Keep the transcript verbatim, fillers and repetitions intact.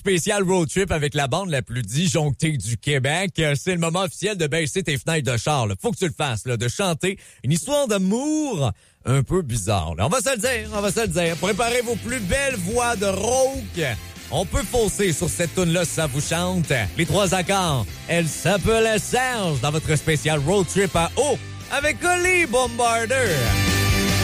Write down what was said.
Spécial road trip avec la bande la plus disjonctée du Québec. C'est le moment officiel de baisser tes fenêtres de char. Là. Faut que tu le fasses, là, de chanter une histoire d'amour un peu bizarre. Là. On va se le dire, on va se le dire. Préparez vos plus belles voix de rauque. On peut fausser sur cette toune-là si ça vous chante. Les trois accords. Elle s'appelait Serge dans votre spécial road trip à eau avec Oli Bombarder.